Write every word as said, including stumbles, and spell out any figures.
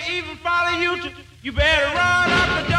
even follow you to, you better run up the door.